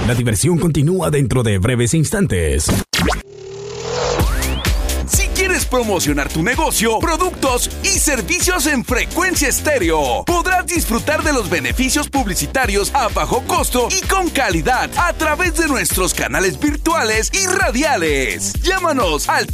La diversión continúa dentro de breves instantes. ¿Quieres promocionar tu negocio, productos y servicios en Frecuencia Estéreo? Podrás disfrutar de los beneficios publicitarios a bajo costo y con calidad a través de nuestros canales virtuales y radiales. Llámanos al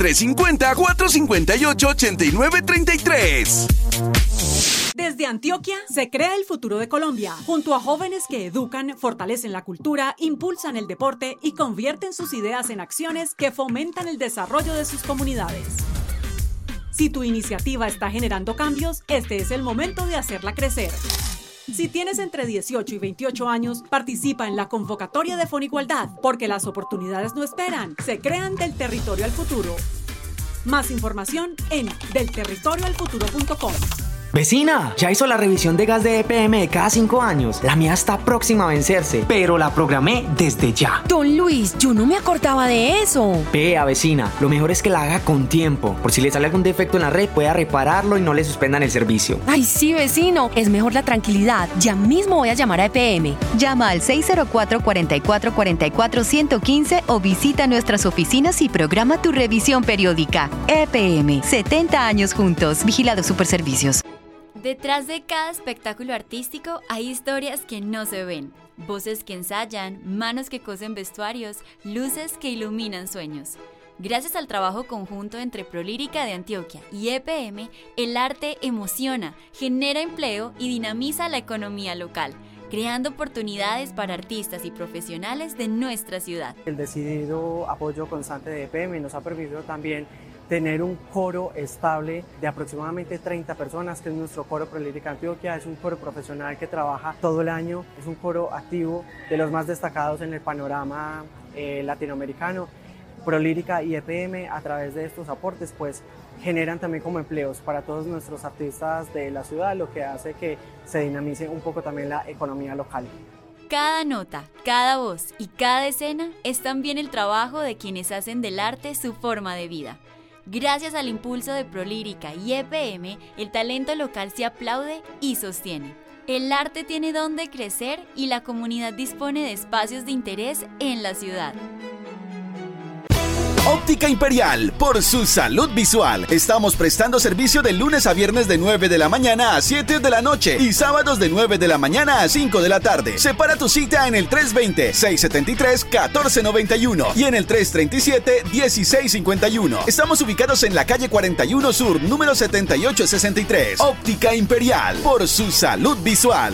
350-458-8933. Desde Antioquia se crea el futuro de Colombia, junto a jóvenes que educan, fortalecen la cultura, impulsan el deporte y convierten sus ideas en acciones que fomentan el desarrollo de sus comunidades. Si tu iniciativa está generando cambios, este es el momento de hacerla crecer. Si tienes entre 18 y 28 años, participa en la convocatoria de Fonigualdad, porque las oportunidades no esperan, se crean del territorio al futuro. Más información en delterritorioalfuturo.com. Vecina, ya hizo la revisión de gas de EPM de cada 5 años. La mía está próxima a vencerse, pero la programé desde ya. Don Luis, yo no me acordaba de eso. Vea, vecina, lo mejor es que la haga con tiempo. Por si le sale algún defecto en la red, pueda repararlo y no le suspendan el servicio. Ay, sí, vecino, es mejor la tranquilidad. Ya mismo voy a llamar a EPM. Llama al 604-4444-115 o visita nuestras oficinas y programa tu revisión periódica. EPM, 70 años juntos. Vigilado Superservicios. Detrás de cada espectáculo artístico hay historias que no se ven, voces que ensayan, manos que cosen vestuarios, luces que iluminan sueños. Gracias al trabajo conjunto entre Prolírica de Antioquia y EPM, el arte emociona, genera empleo y dinamiza la economía local, creando oportunidades para artistas y profesionales de nuestra ciudad. El decidido apoyo constante de EPM nos ha permitido también tener un coro estable de aproximadamente 30 personas, que es nuestro coro Prolírica Antioquia. Es un coro profesional que trabaja todo el año, es un coro activo, de los más destacados en el panorama latinoamericano. Prolírica y EPM, a través de estos aportes, pues generan también como empleos para todos nuestros artistas de la ciudad, lo que hace que se dinamice un poco también la economía local. Cada nota, cada voz y cada escena es también el trabajo de quienes hacen del arte su forma de vida. Gracias al impulso de Prolírica y EPM, el talento local se aplaude y sostiene. El arte tiene donde crecer y la comunidad dispone de espacios de interés en la ciudad. Óptica Imperial, por su salud visual. Estamos prestando servicio de lunes a viernes de 9 de la mañana a 7 de la noche y sábados de 9 de la mañana a 5 de la tarde. Separa tu cita en el 320-673-1491 y en el 337-1651. Estamos ubicados en la calle 41 Sur, número 7863. Óptica Imperial, por su salud visual.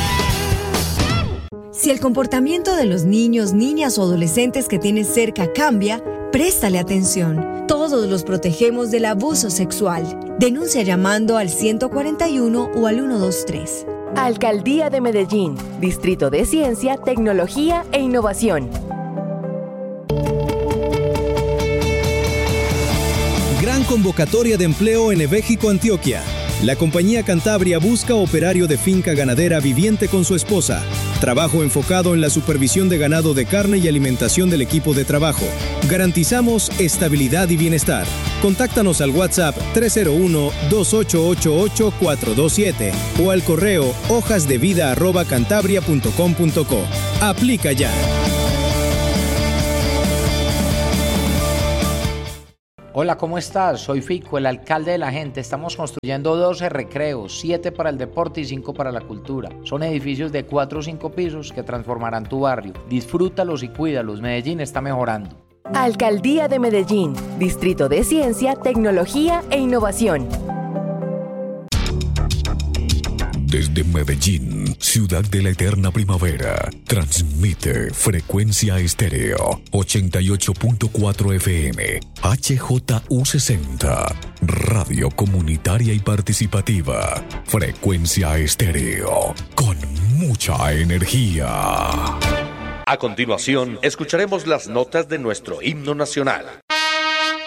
Si el comportamiento de los niños, niñas o adolescentes que tienes cerca cambia, préstale atención. Todos los protegemos del abuso sexual. Denuncia llamando al 141 o al 123. Alcaldía de Medellín, Distrito de Ciencia, Tecnología e Innovación. Gran convocatoria de empleo en Evéjico, Antioquia. La compañía Cantabria busca operario de finca ganadera viviente con su esposa. Trabajo enfocado en la supervisión de ganado de carne y alimentación del equipo de trabajo. Garantizamos estabilidad y bienestar. Contáctanos al WhatsApp 301-2888-427 o al correo hojasdevida@cantabria.com.co. Aplica ya. Hola, ¿cómo estás? Soy Fico, el alcalde de la gente. Estamos construyendo 12 recreos, 7 para el deporte y 5 para la cultura. Son edificios de 4 o 5 pisos que transformarán tu barrio. Disfrútalos y cuídalos. Medellín está mejorando. Alcaldía de Medellín, Distrito de Ciencia, Tecnología e Innovación. Desde Medellín, ciudad de la eterna primavera, transmite Frecuencia Estéreo, 88.4 FM, HJU60, radio comunitaria y participativa. Frecuencia Estéreo, con mucha energía. A continuación, escucharemos las notas de nuestro himno nacional.